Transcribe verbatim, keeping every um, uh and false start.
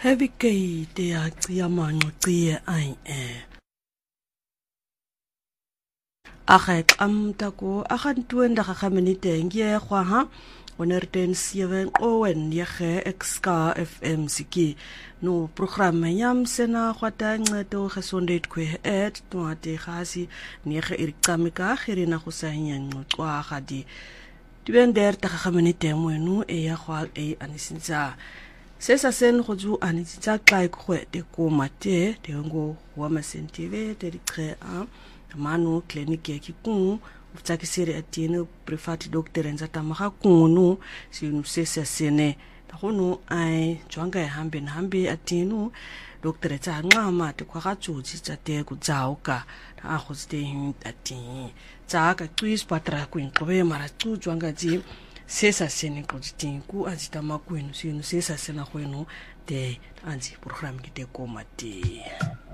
Heavy K te a tia manqoqie ai e. Age qam tako agan tuenda gagamenite ngie gwaha onerten seven owen yege exka F M siki no programme yam sena gwata ncedo gesondheid kwe et twate gasi nege irkamika girina go sanya nqwa gadi tibender ta gagamenite mwenu e ya gwa e anisinza sesa sen goju anitsa kai kwe de komate de ngo wa masentive de tre a manu clinic ya kiku utakisiri atino private doctor nzata maka kunu sinu sesa sene tahono ai jwanga ya hambe na hambe atino doctor tsa ngama te kwa gatsuji tsa te ku tsauka ta go ste hin ati tsa ka twis patra ku inkobe mara tsu jwanga ji sesa sene ko tinku azita makwenu sinu sesa sena kwenu de anzi program kite komati